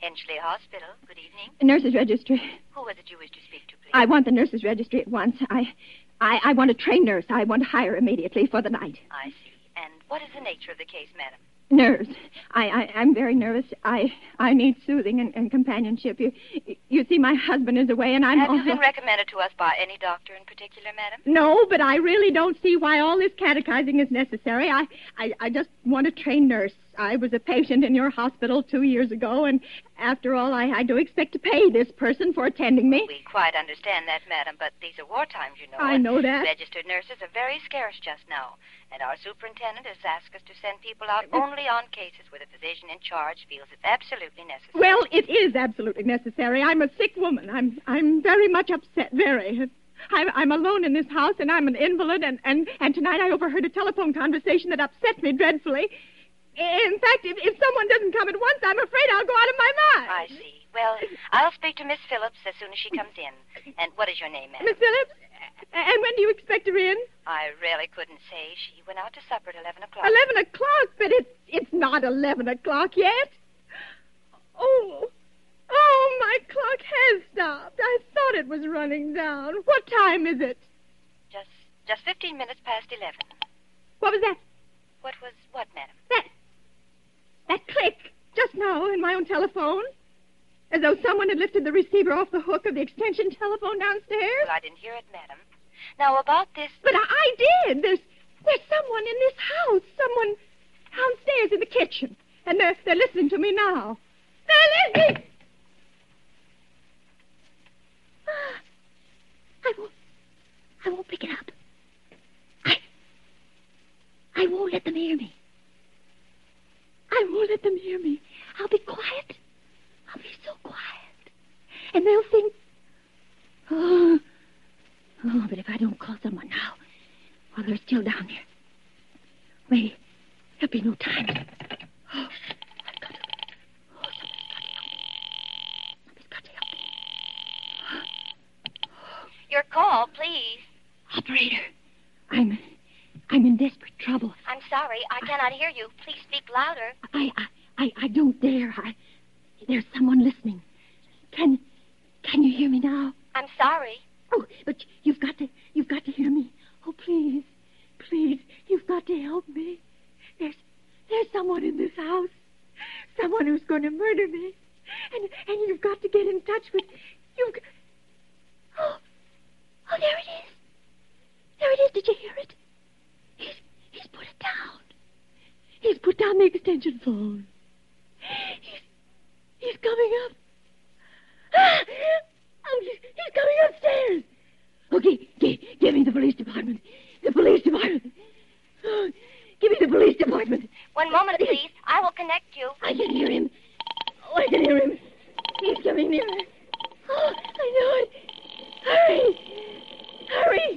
Enchley Hospital. Good evening. Nurse's registry. Who was it you wished to speak to, please? I want the nurse's registry at once. I want a trained nurse. I want to hire immediately for the night. I see. And what is the nature of the case, madam? Nerves. I'm very nervous. I need soothing and companionship. You see, my husband is away, and I'm Have also... you been recommended to us by any doctor in particular, madam? No, but I really don't see why all this catechizing is necessary. I just want a trained nurse. I was a patient in your hospital 2 years ago, and after all, I do expect to pay this person for attending me. We quite understand that, madam, but these are war times, you know. I know that. Registered nurses are very scarce just now, and our superintendent has asked us to send people out only on cases where the physician in charge feels it's absolutely necessary. Well, it is absolutely necessary. I'm a sick woman. I'm very much upset, very. I'm alone in this house, and I'm an invalid, and tonight I overheard a telephone conversation that upset me dreadfully. In fact, if someone doesn't come at once, I'm afraid I'll go out of my mind. I see. Well, I'll speak to Miss Phillips as soon as she comes in. And what is your name, ma'am? Miss Phillips? And when do you expect her in? I really couldn't say. She went out to supper at 11 o'clock. 11 o'clock? But it's not 11 o'clock yet. Oh, my clock has stopped. I thought it was running down. What time is it? Just 15 minutes past 11. What was that? What was what, madam? That click just now in my own telephone. As though someone had lifted the receiver off the hook of the extension telephone downstairs. Well, I didn't hear it, madam. Now, about this... But I did. There's someone in this house. Someone downstairs in the kitchen. And they're listening to me now. They're listening! I won't pick it up. I won't let them hear me. I won't let them hear me. I'll be quiet. I'll be so quiet. And they'll think... Oh, but if I don't call someone now, while they're still down there, wait, there'll be no time. Somebody's got to help me. Your call, please. Operator, I'm in desperate trouble. I'm sorry, I cannot hear you. Please speak louder. I don't dare. There's someone listening. Can you hear me now? I'm sorry. Oh, but you've got to hear me. Oh, please, you've got to help me. There's someone in this house, someone who's going to murder me, and you've got to get in touch with. Oh, there it is. There it is. Did you hear it? He's put it down. He's put down the extension phone. He's coming up. He's coming upstairs. Okay, give me the police department. The police department. Give me the police department. One moment, please. I will connect you. I can hear him. Oh, I can hear him. He's coming nearer. Oh, I know it. Hurry.